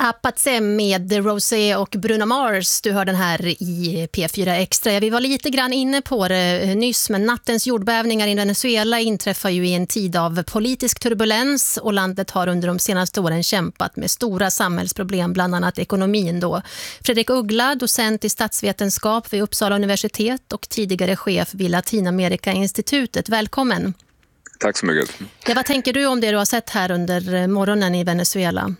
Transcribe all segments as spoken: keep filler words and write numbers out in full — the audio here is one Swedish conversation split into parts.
Apace med Rosé och Bruno Mars. Du hör den här i P fyra Extra. Vi var lite grann inne på det nyss, men nattens jordbävningar i Venezuela inträffar ju i en tid av politisk turbulens och landet har under de senaste åren kämpat med stora samhällsproblem, bland annat ekonomin då. Fredrik Uggla, docent i statsvetenskap vid Uppsala universitet och tidigare chef vid Latinamerikainstitutet. Välkommen. Tack så mycket. Ja, vad tänker du om det du har sett här under morgonen i Venezuela?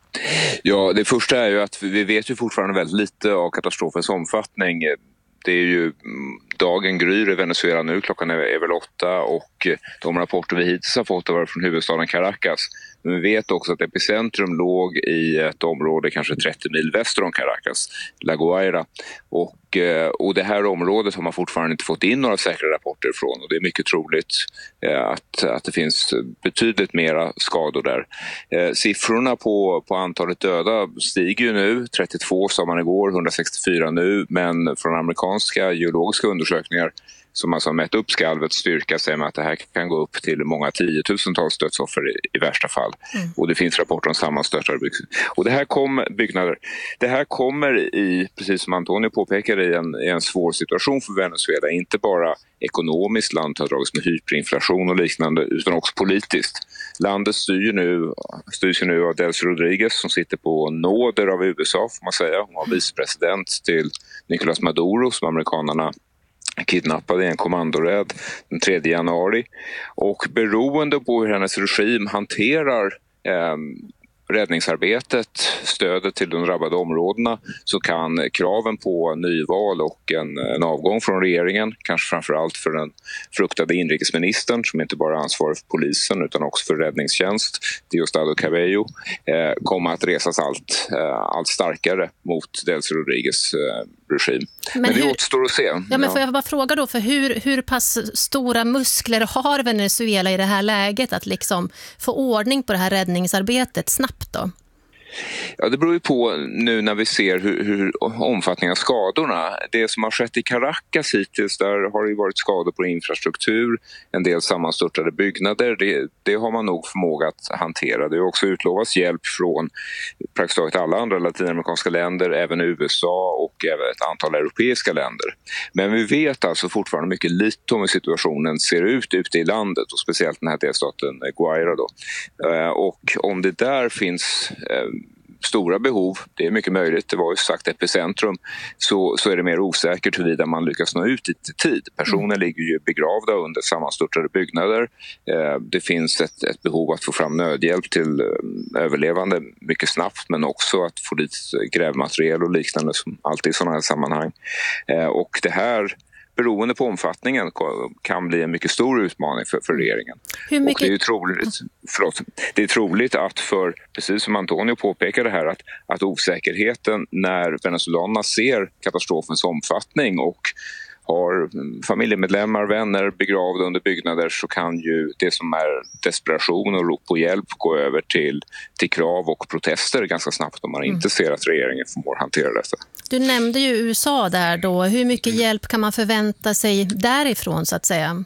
Ja, det första är ju att vi vet ju fortfarande väldigt lite av katastrofens omfattning. Det är ju dagen gryr i Venezuela nu, klockan är, är väl åtta och de rapporter vi hittills har fått har varit från huvudstaden Caracas. Men vi vet också att epicentrum låg i ett område kanske trettio mil väster om Caracas, La Guaira. Och, och det här området har man fortfarande inte fått in några säkra rapporter från och det är mycket troligt att, att det finns betydligt mera skador där. Siffrorna på, på antalet döda stiger ju nu, trettiotvå sa man igår, hundrasextiofyra nu, men från amerikanska geologiska undersökningar som alltså har mätt upp skalvets styrka säger man att det här kan gå upp till många tiotusentals dödsoffer i, i värsta fall. Mm. Och det finns rapporter om sammanstörtade byggnader. Och det här, kom, byggnader, det här kommer i, precis som Antonio påpekade, i en, i en svår situation för Venezuela. Inte bara ekonomiskt, landet har dragits med hyperinflation och liknande, utan också politiskt. Landet styr nu, styrs nu av Delcy Rodriguez som sitter på nåder av U S A får man säga. Hon var vicepresident till Nicolás Maduro som amerikanerna kidnappade i en kommandoräd den tredje januari och beroende på hur hennes regim hanterar eh, räddningsarbetet, stödet till de drabbade områdena, så kan kraven på nyval och en, en avgång från regeringen, kanske framförallt för den fruktade inrikesministern som inte bara ansvarar för polisen utan också för räddningstjänst, Diosdado Cabello, eh, kommer att resas allt, eh, allt starkare mot Delcy Rodriguez eh, regim. Men, men det hur, återstår att se. Ja, men får jag bara fråga då, för hur, hur pass stora muskler har Venezuela i det här läget att liksom få ordning på det här räddningsarbetet snabbt då? Ja, det beror ju på nu när vi ser hur, hur omfattningen av skadorna. Det som har skett i Caracas hittills, där har det ju varit skador på infrastruktur, en del sammanstörtade byggnader. Det, det har man nog förmåga att hantera. Det har också utlovats hjälp från praktiskt taget alla andra latinamerikanska länder, även U S A och även ett antal europeiska länder. Men vi vet alltså fortfarande mycket lite om hur situationen ser ut ute i landet och speciellt den här delstaten Guaira då. Och om det där finns stora behov, det är mycket möjligt, det var ju sagt epicentrum, så, så är det mer osäkert huruvida man lyckas nå ut i tid. Personer mm. ligger ju begravda under sammanstörtade byggnader. Eh, det finns ett, ett behov att få fram nödhjälp till eh, överlevande mycket snabbt, men också att få dit grävmaterial och liknande som alltid i sådana här sammanhang. Eh, och det här beroende på omfattningen kan bli en mycket stor utmaning för, för regeringen. Hur mycket... Och det är ju troligt, förlåt, det är troligt att för, precis som Antonio påpekade här, att, att osäkerheten när venezuelanerna ser katastrofens omfattning och har familjemedlemmar, vänner begravda under byggnader, så kan ju det som är desperation och rop på hjälp gå över till, till krav och protester ganska snabbt om man mm. inte ser att regeringen förmår hantera detta. Du nämnde ju U S A där då. Hur mycket mm. hjälp kan man förvänta sig därifrån så att säga?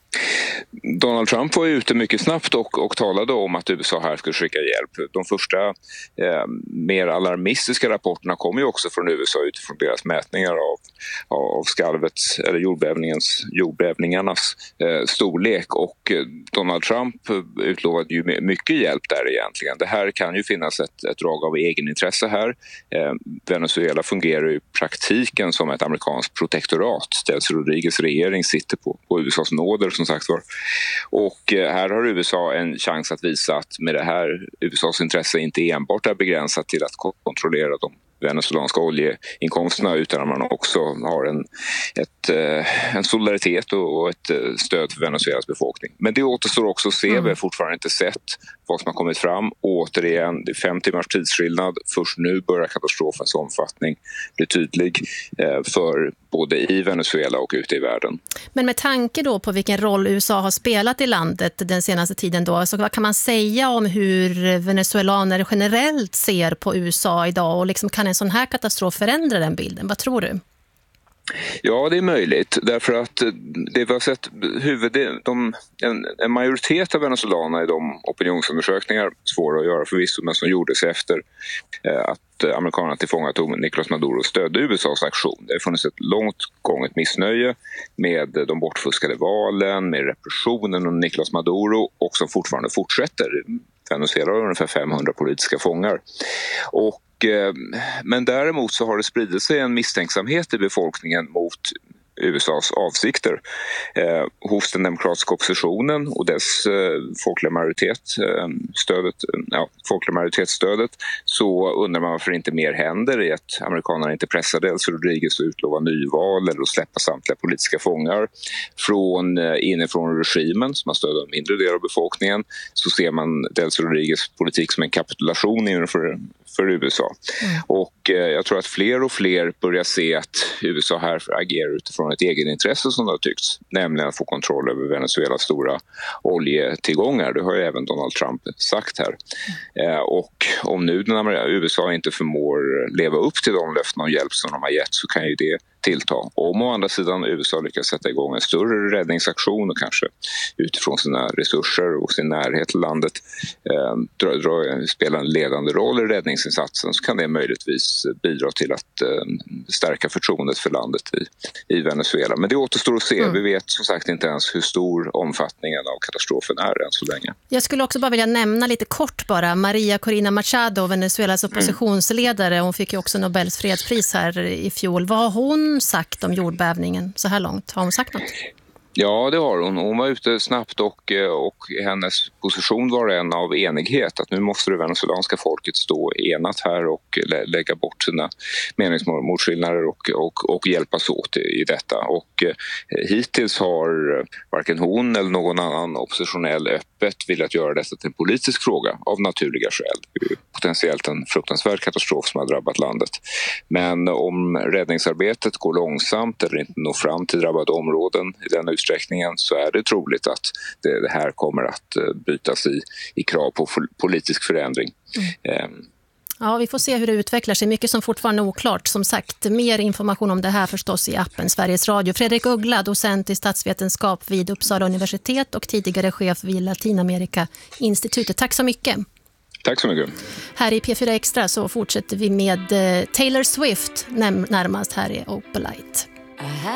Donald Trump var ute mycket snabbt och, och talade om att U S A här skulle skicka hjälp. De första eh, mer alarmistiska rapporterna kom ju också från U S A utifrån deras mätningar av, av skalvets eller jordbävningens, jordbävningarnas eh, storlek, och eh, Donald Trump utlovade ju mycket hjälp där egentligen. Det här kan ju finnas ett, ett drag av egenintresse här. Eh, Venezuela fungerar i praktiken som ett amerikanskt protektorat. Delcy Rodriguez regering sitter på, på U S A:s nåder som sagt var. Och här har U S A en chans att visa att med det här U S A:s intresse inte enbart är begränsat till att kontrollera de venezuelanska oljeinkomsterna, utan att man också har en, ett, en solidaritet och ett stöd för Venezuelas befolkning. Men det återstår också att se, mm. vi har fortfarande inte sett vad som har kommit fram. Återigen, det är fem timmars tidsskillnad. Först nu börjar katastrofens omfattning bli tydlig för både i Venezuela och ute i världen. Men med tanke då på vilken roll U S A har spelat i landet den senaste tiden då, så vad kan man säga om hur venezuelaner generellt ser på U S A idag, och liksom kan en sån här katastrof förändra den bilden? Vad tror du? Ja, det är möjligt. Därför att det vi har sett huvud, de, en, en majoritet av venezuelanerna i de opinionsundersökningar, svåra att göra förvisso, men som gjordes efter eh, att amerikanerna tillfångatog Nicolás Maduro, stödde U S A:s aktion. Det har funnits ett långt gånget missnöje med de bortfuskade valen, med repressionen och Nicolás Maduro, och som fortfarande fortsätter. Venezuela har ungefär femhundra politiska fångar. Och Men däremot så har det spridit sig en misstänksamhet i befolkningen mot U S A:s avsikter. Eh, hos den demokratiska oppositionen och dess eh, folkliga, majoritet, eh, stödet, ja, folkliga majoritetsstödet, så undrar man varför inte mer händer i att amerikanerna inte pressade Delcy Rodríguez att utlova nyval eller att släppa samtliga politiska fångar. Från eh, inifrån regimen, som har stöd av en mindre del av befolkningen, så ser man Delcy Rodríguez politik som en kapitulation inför för U S A. Mm. Och eh, jag tror att fler och fler börjar se att U S A här agerar utifrån ett egenintresse, som det har tyckts, nämligen att få kontroll över Venezuelas stora oljetillgångar. Det har ju även Donald Trump sagt här. Mm. Eh, och om nu U S A inte förmår leva upp till de löften om hjälp som de har gett, så kan ju det tillta. Om å andra sidan U S A lyckas sätta igång en större räddningsaktion och kanske utifrån sina resurser och sin närhet till landet eh, dra, dra, spela en ledande roll i räddningsinsatsen, så kan det möjligtvis bidra till att eh, stärka förtroendet för landet i, i Venezuela. Men det återstår att se. Mm. Vi vet som sagt inte ens hur stor omfattningen av katastrofen är än så länge. Jag skulle också bara vilja nämna lite kort bara Maria Corina Machado, Venezuelas oppositionsledare. Hon fick ju också Nobels fredspris här i fjol. Vad har hon sagt om jordbävningen så här långt? Har hon sagt något? Ja, det har hon. Hon var ute snabbt och, och hennes position var en av enighet. Att nu måste det venezuelanska folket stå enat här och lä- lägga bort sina meningsmotskillnader och, och, och hjälpas åt i, i detta. Och eh, hittills har varken hon eller någon annan oppositionell öppet velat göra detta till en politisk fråga av naturliga skäl. Det är potentiellt en fruktansvärd katastrof som har drabbat landet. Men om räddningsarbetet går långsamt eller inte når fram till drabbade områden i den utsträckningen, så är det troligt att det, det här kommer att bytas i, i krav på politisk förändring. Mm. Um. Ja, vi får se hur det utvecklar sig. Mycket som fortfarande är oklart. Som sagt, mer information om det här förstås i appen Sveriges Radio. Fredrik Uggla, docent i statsvetenskap vid Uppsala universitet och tidigare chef vid Latinamerika-institutet. Tack så mycket. Tack så mycket. Här i P fyra Extra så fortsätter vi med Taylor Swift närmast här i Opalite.